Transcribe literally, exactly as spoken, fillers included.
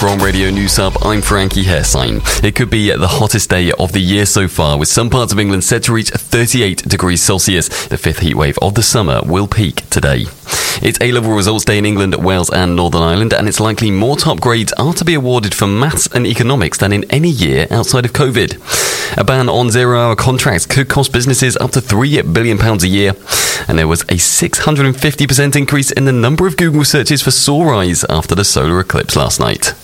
From Radio News Hub, I'm Frankie Hairsine. It could be the hottest day of the year so far, with some parts of England set to reach thirty-eight degrees Celsius. The fifth heatwave of the summer will peak today. It's A-level results day in England, Wales and Northern Ireland, and it's likely more top grades are to be awarded for maths and economics than in any year outside of COVID. A ban on zero-hour contracts could cost businesses up to three billion pounds a year. And there was a six hundred fifty percent increase in the number of Google searches for sore eyes after the solar eclipse last night.